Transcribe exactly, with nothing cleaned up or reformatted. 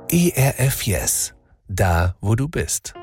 E R F Yes, da wo du bist.